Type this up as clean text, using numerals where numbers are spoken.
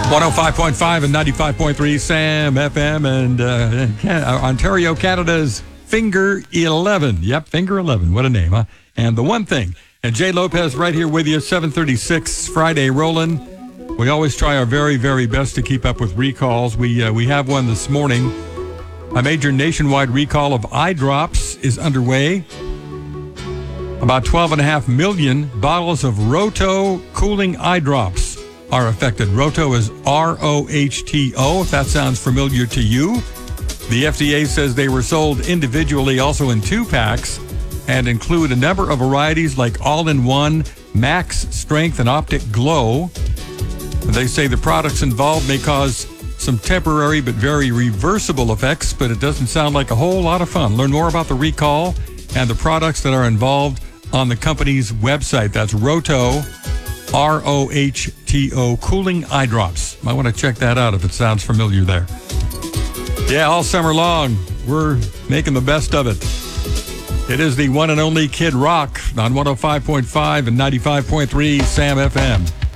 105.5 and 95.3 Sam FM and Ontario, Canada's Finger 11. Yep, Finger 11. What a name, huh? And The One Thing. And Jay Lopez right here with you, 7:36 Friday rolling. We always try our very, very best to keep up with recalls. We have one this morning. A major nationwide recall of eye drops is underway. About 12.5 million bottles of Roto cooling eye drops are affected. Roto is R-O-H-T-O, if that sounds familiar to you. The FDA says they were sold individually, also in 2-packs, and include a number of varieties like All-in-One, Max Strength, and Optic Glow. They say the products involved may cause some temporary but very reversible effects, but it doesn't sound like a whole lot of fun. Learn more about the recall and the products that are involved on the company's website. That's Roto, R-O-H-T-O, cooling eye drops. Might want to check that out if it sounds familiar there. Yeah, all summer long, we're making the best of it. It is the one and only Kid Rock on 105.5 and 95.3 Sam FM.